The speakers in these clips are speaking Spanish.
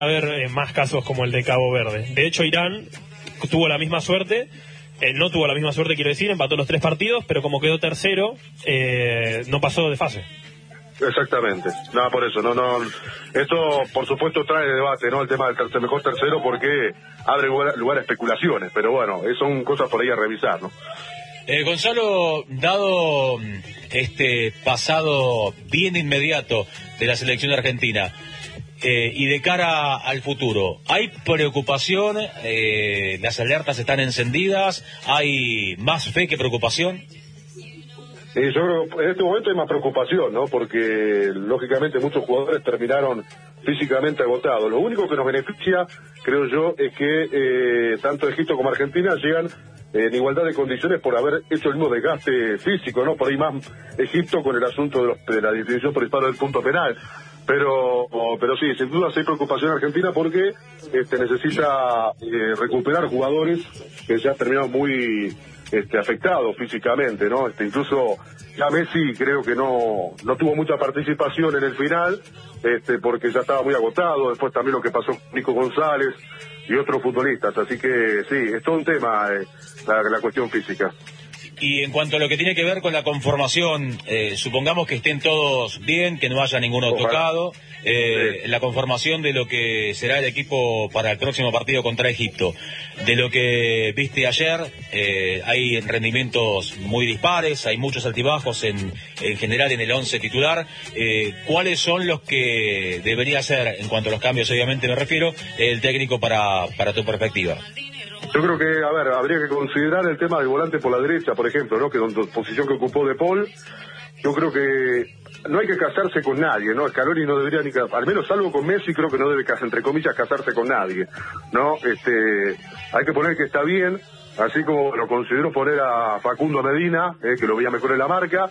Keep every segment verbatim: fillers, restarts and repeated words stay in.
haber eh, más casos como el de Cabo Verde. De hecho, Irán tuvo la misma suerte, eh, no tuvo la misma suerte, quiero decir, empató los tres partidos, pero como quedó tercero, eh, no pasó de fase. Exactamente, nada por eso, no, no, esto por supuesto trae debate, ¿no? El tema del tercer, mejor tercero, porque abre lugar, lugar a especulaciones, pero bueno, son cosas por ahí a revisar, ¿no? Eh, Gonzalo, dado este pasado bien inmediato de la selección argentina, eh, y de cara al futuro, ¿hay preocupación? Eh, ¿las alertas están encendidas? ¿Hay más fe que preocupación? Eh, yo creo que en este momento hay más preocupación, ¿no? Porque lógicamente muchos jugadores terminaron físicamente agotados. Lo único que nos beneficia, creo yo, es que eh, tanto Egipto como Argentina llegan eh, en igualdad de condiciones por haber hecho el mismo desgaste físico, ¿no? Por ahí más Egipto con el asunto de, los, de la definición por disparo del punto penal. Pero pero sí, sin duda hay preocupación en Argentina porque este, necesita eh, recuperar jugadores que ya terminaron muy este, afectados físicamente, ¿no? Este, incluso ya Messi creo que no no tuvo mucha participación en el final, este, porque ya estaba muy agotado. Después también lo que pasó con Nico González y otros futbolistas. Así que sí, es todo un tema eh, la, la cuestión física. Y en cuanto a lo que tiene que ver con la conformación, eh, supongamos que estén todos bien, que no haya ninguno Ojalá. tocado, eh, sí. la conformación de lo que será el equipo para el próximo partido contra Egipto. De lo que viste ayer, eh, hay rendimientos muy dispares, hay muchos altibajos en, en general en el once titular. Eh, ¿Cuáles son los que debería hacer, en cuanto a los cambios obviamente me refiero, el técnico para, para tu perspectiva? Yo creo que, a ver, habría que considerar el tema del volante por la derecha, por ejemplo, ¿no? Que es la posición que ocupó De Paul. Yo creo que no hay que casarse con nadie, ¿no? Scaloni no debería ni, al menos salvo con Messi, creo que no debe, entre comillas, casarse con nadie, ¿no? Este, hay que poner que está bien, así como lo considero poner a Facundo Medina, eh, que lo veía mejor en la marca.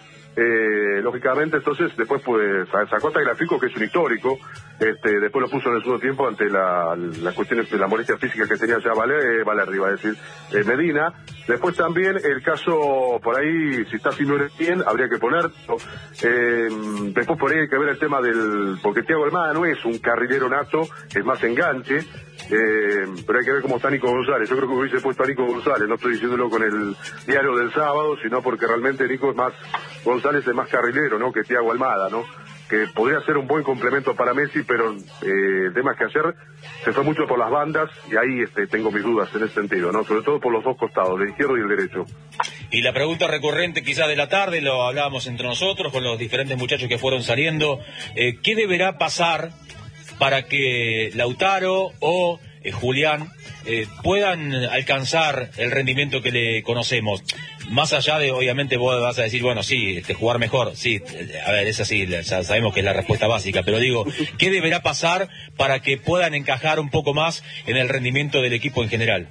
Eh, lógicamente, entonces, después pues sacó hasta Grafico, que es un histórico, este, después lo puso en el segundo tiempo ante la, la cuestión de la molestia física que tenía ya Valer, eh, Valer iba a decir, eh, Medina. Después también el caso, por ahí, si está haciendo bien, habría que ponerlo. Eh, después por ahí hay que ver el tema del, porque Thiago Almada no es un carrilero nato, es más enganche. Eh, pero hay que ver cómo está Nico González. Yo creo que hubiese puesto a Nico González, no estoy diciéndolo con el diario del sábado, sino porque realmente Nico es más, González es más carrilero, ¿no? Que Thiago Almada, ¿no? Que podría ser un buen complemento para Messi, pero eh, el tema es que ayer se fue mucho por las bandas y ahí este, tengo mis dudas en ese sentido, ¿no? Sobre todo por los dos costados, el izquierdo y el derecho. Y la pregunta recurrente quizás de la tarde, lo hablábamos entre nosotros con los diferentes muchachos que fueron saliendo, eh, ¿qué deberá pasar para que Lautaro o eh, Julián eh, puedan alcanzar el rendimiento que le conocemos? Más allá de, obviamente, vos vas a decir, bueno, sí, este, jugar mejor, sí, a ver, es así, ya sabemos que es la respuesta básica, pero digo, ¿qué deberá pasar para que puedan encajar un poco más en el rendimiento del equipo en general?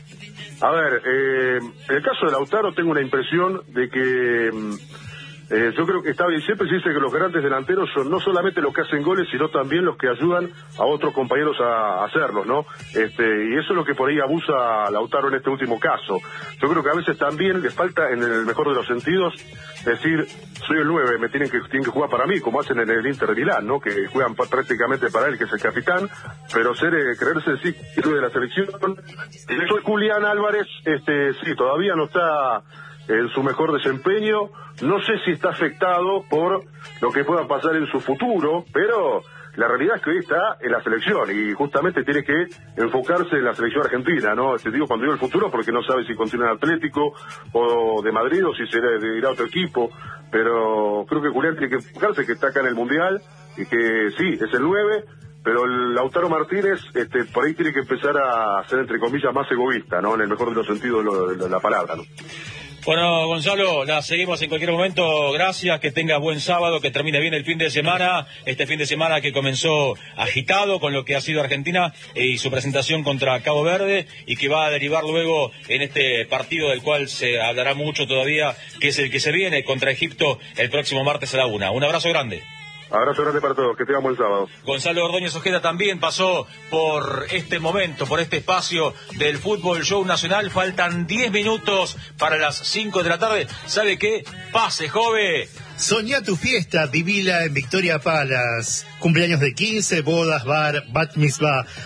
A ver, eh, en el caso de Lautaro tengo una impresión de que... Eh, yo creo que está bien, siempre se dice que los grandes delanteros son no solamente los que hacen goles, sino también los que ayudan a otros compañeros a, a hacerlos, ¿no? Este, y eso es lo que por ahí abusa Lautaro en este último caso. Yo creo que a veces también le falta, en el mejor de los sentidos, decir, soy el nueve, me tienen que, tienen que jugar para mí, como hacen en el Inter de Milán, ¿no? Que juegan prácticamente para él, que es el capitán, pero ser, eh, creerse sí, héroe de la selección. Y eso de Julián Álvarez, este, sí, todavía no está en su mejor desempeño. No sé si está afectado por lo que pueda pasar en su futuro, pero la realidad es que hoy está en la selección y justamente tiene que enfocarse en la selección argentina, ¿no? Te digo cuando digo el futuro porque no sabe si continúa en Atlético o de Madrid o si será de ir a otro equipo, pero creo que Julián tiene que enfocarse, que está acá en el Mundial y que sí, es el nueve, pero el Lautaro Martínez este, por ahí tiene que empezar a ser, entre comillas, más egoísta, ¿no? En el mejor de los sentidos de, lo, de la palabra, ¿no? Bueno, Gonzalo, la seguimos en cualquier momento. Gracias, que tengas buen sábado, que termine bien el fin de semana. Este fin de semana que comenzó agitado con lo que ha sido Argentina y su presentación contra Cabo Verde y que va a derivar luego en este partido del cual se hablará mucho todavía, que es el que se viene contra Egipto el próximo martes a la una. Un abrazo grande. Abrazo grande para todos, que tengamos el sábado. Gonzalo Ordóñez Ojeda también pasó por este momento, por este espacio del Fútbol Show Nacional. Faltan diez minutos para las cinco de la tarde. ¿Sabe qué? Pase, joven. Soñá tu fiesta, vivila en Victoria Palace. Cumpleaños de quince, bodas, bar, bat mitzvah